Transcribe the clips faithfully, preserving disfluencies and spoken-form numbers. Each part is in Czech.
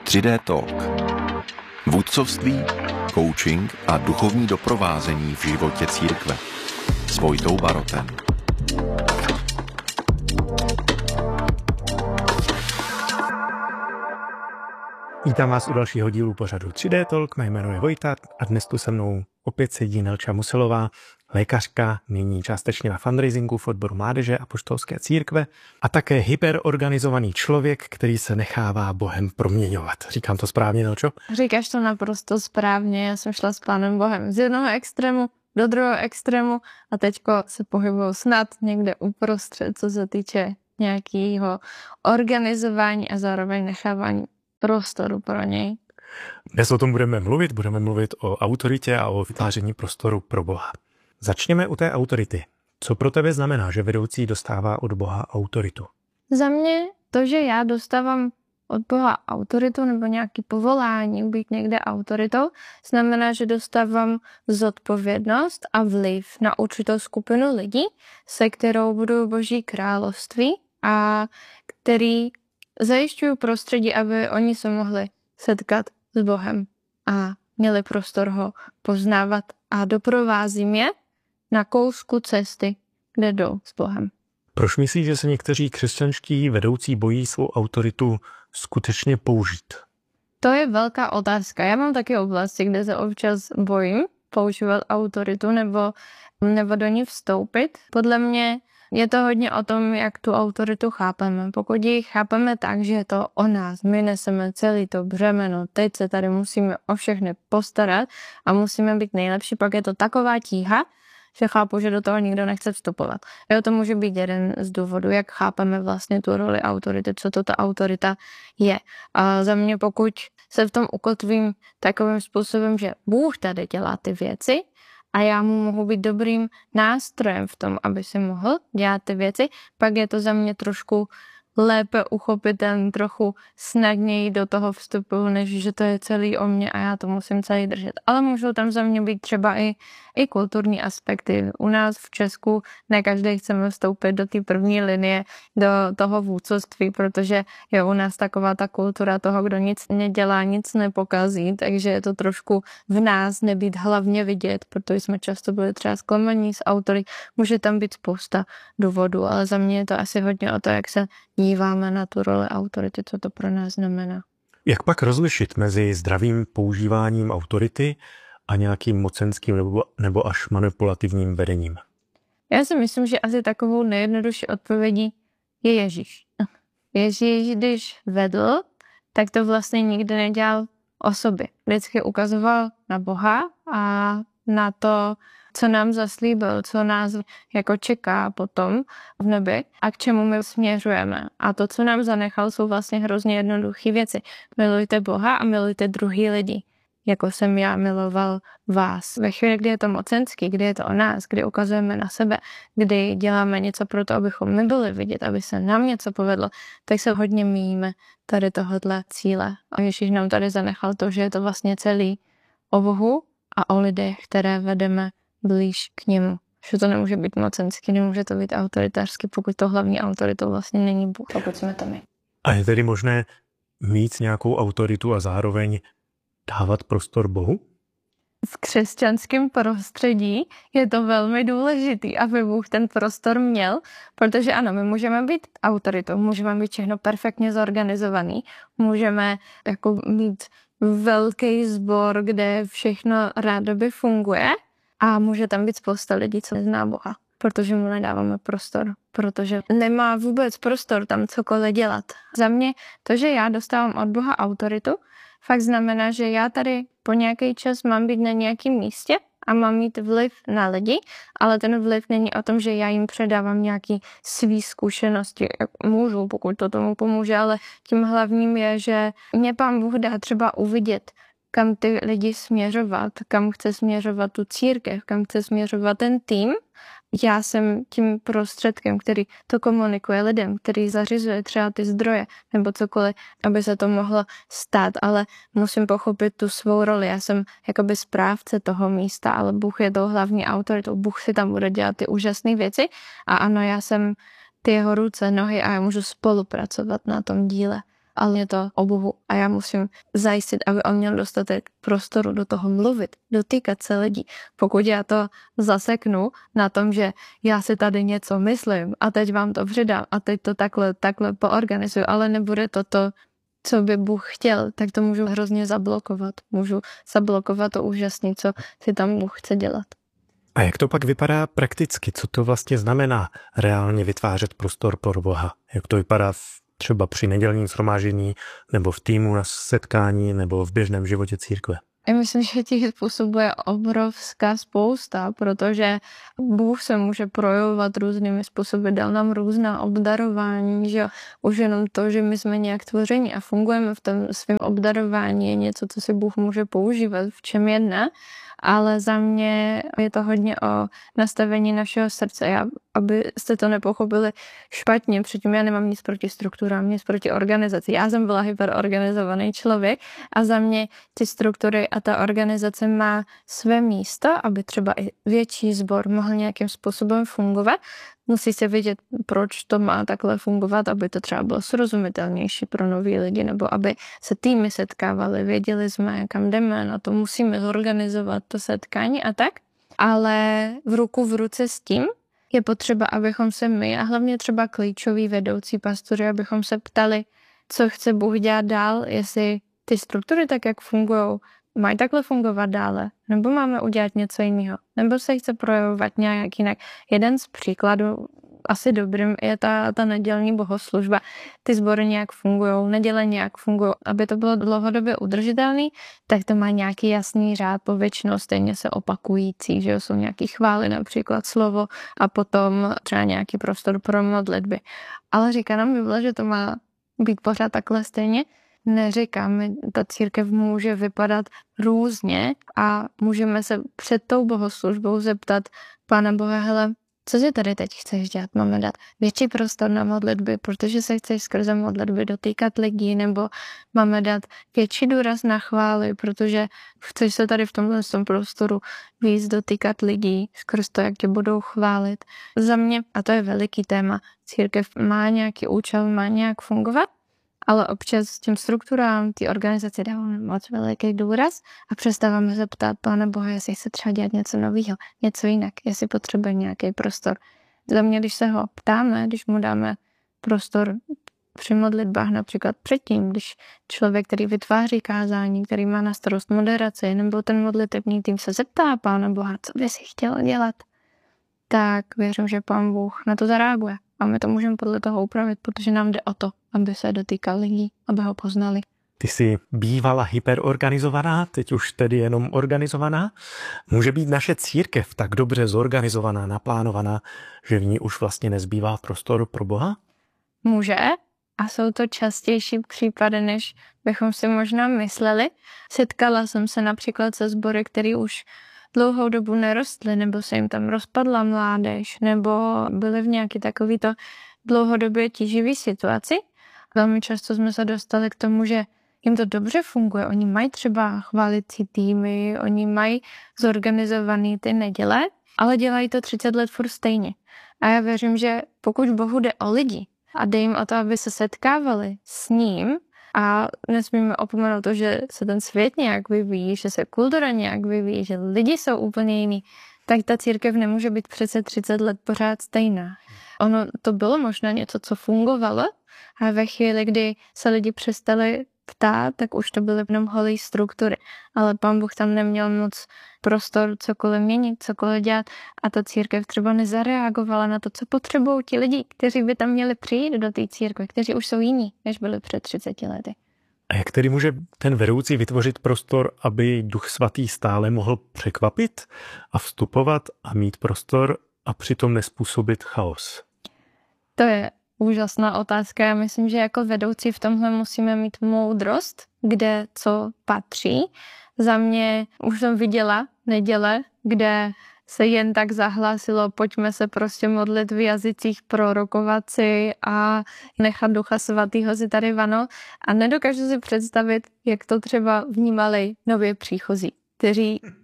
tři dé Talk. Vůdcovství, coaching a duchovní doprovázení v životě církve. S Vojtou Barotem. Vítám vás u dalšího dílu pořadu tři dé Talk, mé jméno je Vojta a dnes tu se mnou opět sedí Nelča Musilová, lékařka, nyní částečně na fundraisingu v odboru mládeže a apoštolské církve a také hyperorganizovaný člověk, který se nechává Bohem proměňovat. Říkám to správně, Nelčo? Říkáš to naprosto správně, já jsem šla s Pánem Bohem z jednoho extrému do druhého extrému a teďko se pohybuju snad někde uprostřed, co se týče nějakého organizování a zároveň nechávání prostoru pro něj. Dnes o tom budeme mluvit, budeme mluvit o autoritě a o vytváření prostoru pro Boha. Začněme u té autority. Co pro tebe znamená, že vedoucí dostává od Boha autoritu? Za mě to, že já dostávám od Boha autoritu nebo nějaké povolání být někde autoritou, znamená, že dostávám zodpovědnost a vliv na určitou skupinu lidí, se kterou budu Boží království a který zajišťují prostředí, aby oni se mohli setkat s Bohem a měli prostor ho poznávat a doprovázím je na kousku cesty, kde jdou s Bohem. Proč myslíš, že se někteří křesťanští vedoucí bojí svou autoritu skutečně použít? To je velká otázka. Já mám taky oblasti, kde se občas bojím používat autoritu nebo, nebo do ní vstoupit. Podle mě je to hodně o tom, jak tu autoritu chápeme. Pokud ji chápeme tak, že je to o nás, my neseme celý to břemeno, teď se tady musíme o všechny postarat a musíme být nejlepší, pak je to taková tíha, že chápu, že do toho nikdo nechce vstupovat. Jo, to může být jeden z důvodů, jak chápeme vlastně tu roli autority, co to ta autorita je. A za mě, pokud se v tom ukotvím takovým způsobem, že Bůh tady dělá ty věci, a já mu mohu být dobrým nástrojem v tom, aby si mohl dělat ty věci, pak je to za mě trošku lépe uchopitelný, trochu snadněji do toho vstupu, než že to je celý o mně a já to musím celý držet. Ale můžou tam za mě být třeba i, i kulturní aspekty. U nás v Česku ne každý chceme vstoupit do té první linie, do toho vůdcovství, protože je u nás taková ta kultura toho, kdo nic nedělá, nic nepokazí, takže je to trošku v nás nebýt hlavně vidět, protože jsme často byli třeba zklamaní z autory. Může tam být spousta důvodů, ale za mě je to asi hodně o to, jak se díváme na tu roli autority, co to pro nás znamená. Jak pak rozlišit mezi zdravým používáním autority a nějakým mocenským nebo, nebo až manipulativním vedením? Já si myslím, že asi takovou nejjednodušší odpovědí je Ježíš. Ježíš, když vedl, tak to vlastně nikdy nedělal o sobě. Vždycky ukazoval na Boha a na to, co nám zaslíbil, co nás jako čeká potom v nebi a k čemu my směřujeme. A to, co nám zanechal, jsou vlastně hrozně jednoduché věci. Milujte Boha a milujte druhý lidi, jako jsem já miloval vás. Ve chvíli, kdy je to mocenský, kdy je to o nás, kdy ukazujeme na sebe, kdy děláme něco pro to, abychom my byli vidět, aby se nám něco povedlo, tak se hodně míjíme tady tohohle cíle. A Ježíš nám tady zanechal to, že je to vlastně celý o Bohu a o lidech, které vedeme blíž k němu. Že to nemůže být mocenský, nemůže to být autoritářský, pokud to hlavní autoritou vlastně není Bůh, pokud jsme to my. A je tedy možné mít nějakou autoritu a zároveň dávat prostor Bohu? V křesťanském prostředí je to velmi důležitý, aby Bůh ten prostor měl, protože ano, my můžeme být autoritou, můžeme být všechno perfektně zorganizovaný, můžeme jako mít velký sbor, kde všechno rádoby funguje a může tam být spousta lidí, co nezná Boha, protože mu nedáváme prostor, protože nemá vůbec prostor tam cokoliv dělat. Za mě to, že já dostávám od Boha autoritu, fakt znamená, že já tady po nějaký čas mám být na nějakém místě a mám mít vliv na lidi, ale ten vliv není o tom, že já jim předávám nějaké svý zkušenosti. Můžu, pokud to tomu pomůže, ale tím hlavním je, že mě Pán Bůh dá třeba uvidět, kam ty lidi směřovat, kam chce směřovat tu církev, kam chce směřovat ten tým. Já jsem tím prostředkem, který to komunikuje lidem, který zařizuje třeba ty zdroje nebo cokoliv, aby se to mohlo stát, ale musím pochopit tu svou roli. Já jsem jakoby správce toho místa, ale Bůh je tou hlavní autoritou. Bůh si tam bude dělat ty úžasné věci a ano, já jsem ty jeho ruce, nohy a já můžu spolupracovat na tom díle. ale je to o Bohu a já musím zajistit, aby on měl dostatek prostoru do toho mluvit, dotýkat se lidí. Pokud já to zaseknu na tom, že já si tady něco myslím a teď vám to předám a teď to takhle, takhle poorganizuju, ale nebude to to, co by Bůh chtěl, tak to můžu hrozně zablokovat. Můžu zablokovat to úžasný, co si tam Bůh chce dělat. A jak to pak vypadá prakticky? Co to vlastně znamená reálně vytvářet prostor pro Boha? Jak to vypadá v, třeba při nedělním shromáždění nebo v týmu na setkání nebo v běžném životě církve? Já myslím, že těch způsobů je obrovská spousta, protože Bůh se může projevovat různými způsoby, dal nám různá obdarování, že už jenom to, že my jsme nějak tvoření a fungujeme v tom svém obdarování je něco, co si Bůh může používat, v čem jedne, ale za mě je to hodně o nastavení našeho srdce. Já, abyste to nepochopili špatně, předtím já nemám nic proti strukturám, nic proti organizaci. Já jsem byla hyperorganizovaný člověk a za mě ty struktury a ta organizace má své místo, aby třeba i větší sbor mohl nějakým způsobem fungovat. Musí se vědět, proč to má takhle fungovat, aby to třeba bylo srozumitelnější pro nový lidi, nebo aby se týmy setkávaly, věděli jsme, kam jdeme, na to musíme zorganizovat to setkání a tak. Ale v ruku v ruce s tím je potřeba, abychom se my a hlavně třeba klíčoví vedoucí pastoři, abychom se ptali, co chce Bůh dělat dál, jestli ty struktury tak, jak fungují, mají takhle fungovat dále, nebo máme udělat něco jiného, nebo se chce projevovat nějak jinak. Jeden z příkladů asi dobrým je ta, ta nedělní bohoslužba. Ty sbory nějak fungují, neděle nějak fungují. Aby to bylo dlouhodobě udržitelné, tak to má nějaký jasný řád, povětšinou stejně se opakující, že jsou nějaký chvály, například slovo a potom třeba nějaký prostor pro modlitby. Ale říká nám Bible, že to má být pořád takhle stejně. Neříkám, ta církev může vypadat různě a můžeme se před tou bohoslužbou zeptat Pána Boha, hele, co si tady teď chceš dělat? Máme dát větší prostor na modlitby, protože se chceš skrze modlitby dotýkat lidí, nebo máme dát větší důraz na chvály, protože chceš se tady v tomhle tom prostoru víc dotýkat lidí skrz to, jak tě budou chválit. Za mě, a to je veliký téma, církev má nějaký účel, má nějak fungovat, ale občas s tím strukturám ty organizace dáváme moc veliký důraz a přestáváme se ptát Pána Boha, jestli chce třeba dělat něco nového, něco jinak, jestli potřebuje nějaký prostor. Za mě, když se ho ptáme, když mu dáme prostor při modlitbách, například předtím, když člověk, který vytváří kázání, který má na starost moderaci, nebo ten modlitební tým se zeptá Pána Boha, co by si chtěl dělat, tak věřím, že Pán Bůh na to zareaguje. A my to můžeme podle toho upravit, protože nám jde o to, aby se dotýkal lidí, aby ho poznali. Ty jsi bývala hyperorganizovaná, teď už tedy jenom organizovaná. Může být naše církev tak dobře zorganizovaná, naplánovaná, že v ní už vlastně nezbývá prostor pro Boha? Může a jsou to častější případy, než bychom si možná mysleli. Setkala jsem se například se sbory, který už dlouhou dobu nerostly, nebo se jim tam rozpadla mládež, nebo byly v nějaké takovýto dlouhodobě tíživý situaci. Velmi často jsme se dostali k tomu, že jim to dobře funguje. Oni mají třeba chválicí týmy, oni mají zorganizovaný ty neděle, ale dělají to třicet let furt stejně. A já věřím, že pokud Bohu jde o lidi a jde jim o to, aby se setkávali s ním, a nesmíme opomenout to, že se ten svět nějak vyvíjí, že se kultura nějak vyvíjí, že lidi jsou úplně jiný, tak ta církev nemůže být přece třicet let pořád stejná. Ono to bylo možná něco, co fungovalo, a ve chvíli, kdy se lidi přestali ptát, tak už to byly jenom holé struktury. Ale Pán Bůh tam neměl moc prostor cokoliv měnit, cokoliv dělat a ta církev třeba nezareagovala na to, co potřebují ti lidi, kteří by tam měli přijít do té církve, kteří už jsou jiní, než byli před třiceti lety. A jak tedy může ten vedoucí vytvořit prostor, aby Duch Svatý stále mohl překvapit a vstupovat a mít prostor a přitom nespůsobit chaos? To je úžasná otázka. Já myslím, že jako vedoucí v tomhle musíme mít moudrost, kde co patří. Za mě už jsem viděla neděle, kde se jen tak zahlásilo, pojďme se prostě modlit v jazycích, prorokovat si a nechat Ducha Svatýho si tady vano. A nedokážu si představit, jak to třeba vnímali nově příchozí, kteří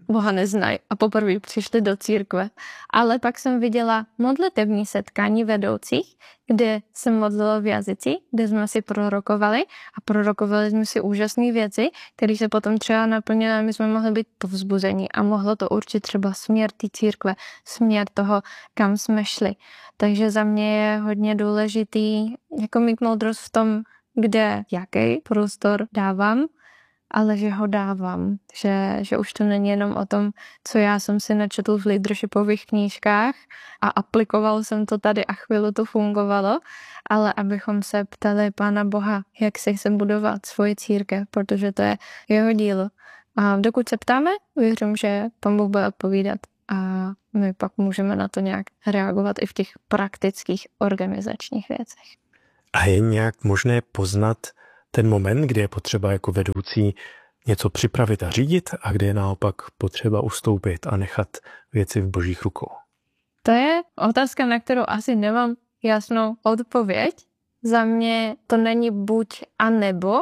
Boha neznají a poprvé přišli do církve. Ale pak jsem viděla modlitevní setkání vedoucích, kde se modlilo v jazyci, kde jsme si prorokovali a prorokovali jsme si úžasné věci, které se potom třeba naplnily a my jsme mohli být povzbuzení a mohlo to určit třeba směr té církve, směr toho, kam jsme šli. Takže za mě je hodně důležitý jako mít moudrost v tom, kde jaký prostor dávám, ale že ho dávám, že, že už to není jenom o tom, co já jsem si načetl v leadershipových knížkách a aplikoval jsem to tady a chvíli to fungovalo, ale abychom se ptali Pána Boha, jak se chce budovat svoji církev, protože to je jeho dílo. A dokud se ptáme, věřím, že Pán Bůh bude odpovídat a my pak můžeme na to nějak reagovat i v těch praktických organizačních věcech. A je nějak možné poznat ten moment, kdy je potřeba jako vedoucí něco připravit a řídit a kdy je naopak potřeba ustoupit a nechat věci v Božích rukou? To je otázka, na kterou asi nemám jasnou odpověď. Za mě to není buď a nebo,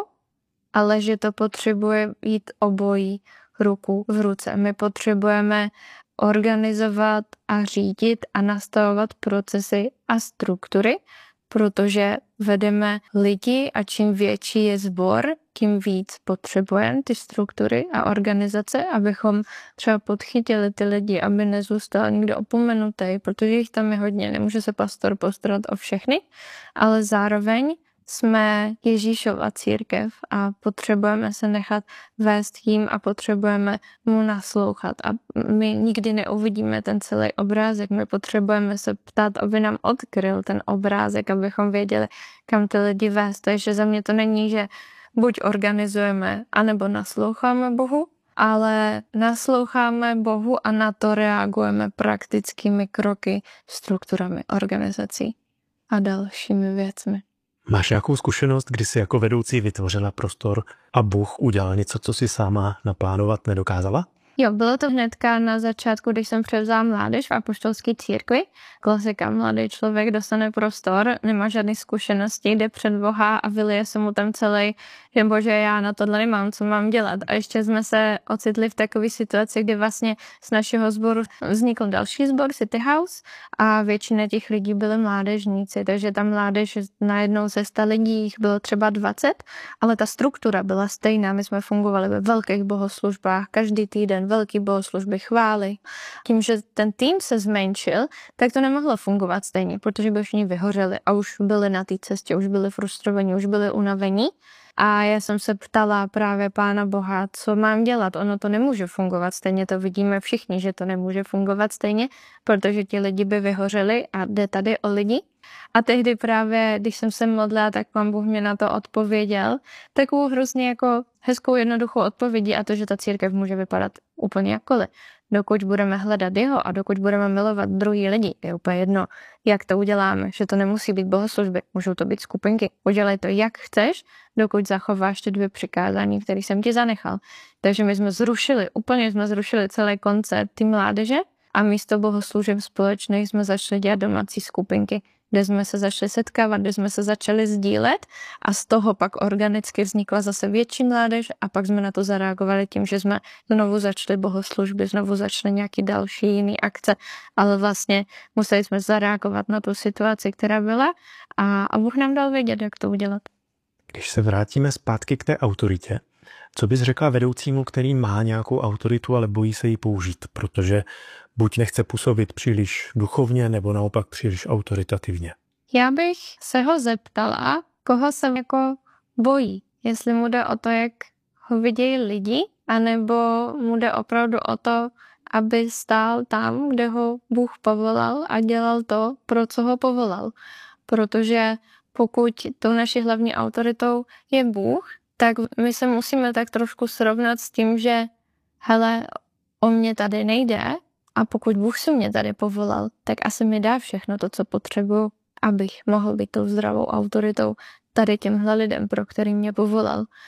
ale že to potřebuje jít obojí ruku v ruce. My potřebujeme organizovat a řídit a nastavovat procesy a struktury, protože vedeme lidi a čím větší je sbor, tím víc potřebujeme ty struktury a organizace, abychom třeba podchytili ty lidi, aby nezůstal nikdo opomenutý, protože jich tam je hodně, nemůže se pastor postarat o všechny, ale zároveň jsme Ježíšova církev a potřebujeme se nechat vést tím a potřebujeme mu naslouchat. A my nikdy neuvidíme ten celý obrázek, my potřebujeme se ptát, aby nám odkryl ten obrázek, abychom věděli, kam ty lidi vést. Takže za mě to není, že buď organizujeme, anebo nasloucháme Bohu, ale nasloucháme Bohu a na to reagujeme praktickými kroky, strukturami organizací a dalšími věcmi. Máš nějakou zkušenost, kdy jsi jako vedoucí vytvořila prostor a Bůh udělal něco, co si sama naplánovat nedokázala? Jo, bylo to hnedka na začátku, když jsem převzala mládež v apoštolské církvi. Klasika, mladý člověk dostane prostor, nemá žádné zkušenosti, jde před Boha a vylije se mu tam celý, že bože, já na tohle nemám, co mám dělat. A ještě jsme se ocitli v takové situaci, kdy vlastně z našeho sboru vznikl další sbor, City House, a většina těch lidí byly mládežníci, takže ta mládež najednou ze sta lidí jich bylo třeba dvacet, ale ta struktura byla stejná. My jsme fungovali ve velkých bohoslužbách, každý týden velký bohoslužby, chvály. Tím, že ten tým se zmenšil, tak to nemohlo fungovat stejně, protože by všichni vyhořeli a už byli na té cestě, už byli frustrovaní, už byli unavení. A já jsem se ptala právě Pána Boha, co mám dělat. Ono to nemůže fungovat stejně, to vidíme všichni, že to nemůže fungovat stejně, protože ti lidi by vyhořeli a jde tady o lidi. A tehdy právě, když jsem se modlila, tak Pán Bůh mě na to odpověděl. Takovou hrozně jako hezkou jednoduchou odpovědí a to, že ta církev může vypadat úplně jakkoliv. Dokud budeme hledat jeho a dokud budeme milovat druhý lidi, je úplně jedno, jak to uděláme, že to nemusí být bohoslužby, můžou to být skupinky. Udělej to, jak chceš, dokud zachováš ty dvě přikázání, které jsem ti zanechal. Takže my jsme zrušili, úplně jsme zrušili celý koncept ty mládeže a místo bohoslužeb společných jsme začali dělat domácí skupinky, kde jsme se začali setkávat, kde jsme se začali sdílet a z toho pak organicky vznikla zase větší mládež a pak jsme na to zareagovali tím, že jsme znovu začali bohoslužby, znovu začali nějaký další jiný akce, ale vlastně museli jsme zareagovat na tu situaci, která byla a, a Bůh nám dal vědět, jak to udělat. Když se vrátíme zpátky k té autoritě, co bys řekla vedoucímu, který má nějakou autoritu, ale bojí se ji použít, protože buď nechce působit příliš duchovně, nebo naopak příliš autoritativně? Já bych se ho zeptala, koho se jako bojí. Jestli mu jde o to, jak ho vidějí lidi, anebo mu jde opravdu o to, aby stál tam, kde ho Bůh povolal a dělal to, pro co ho povolal. Protože pokud tou naší hlavní autoritou je Bůh, tak my se musíme tak trošku srovnat s tím, že hele, o mě tady nejde a pokud Bůh se mě tady povolal, tak asi mi dá všechno to, co potřebuju, abych mohl být tou zdravou autoritou tady těmhle lidem, pro který mě povolal.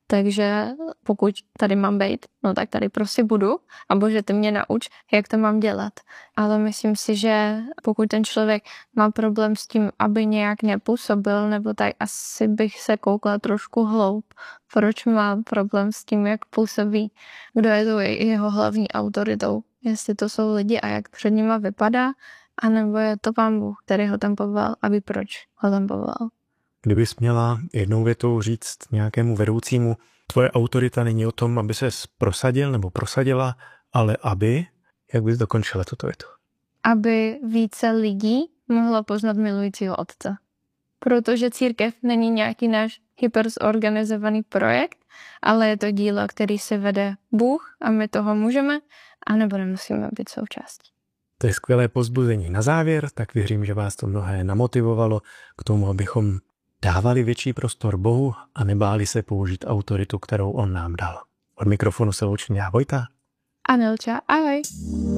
Takže pokud tady mám být, no tak tady prostě budu a bože, ty mě nauč, jak to mám dělat. Ale myslím si, že pokud ten člověk má problém s tím, aby nějak nepůsobil, nebo tak asi bych se koukla trošku hloub, proč má problém s tím, jak působí, kdo je to jeho hlavní autoritou. Jestli to jsou lidi a jak před nima vypadá, anebo je to Pán Bůh, který ho tam povolal a ví, proč ho tam povolal. Kdybys měla jednou větou říct nějakému vedoucímu, tvoje autorita není o tom, aby ses prosadil nebo prosadila, ale aby, jak bys dokončila tuto větu? Aby více lidí mohlo poznat milujícího Otce. Protože církev není nějaký náš hyperzorganizovaný projekt, ale je to dílo, který se vede Bůh a my toho můžeme a nebo nemusíme být součástí. To je skvělé povzbuzení na závěr, tak věřím, že vás to mnohé namotivovalo k tomu, abychom dávali větší prostor Bohu a nebáli se použít autoritu, kterou on nám dal. Od mikrofonu se loučím já, Vojta. A Nelča, ahoj.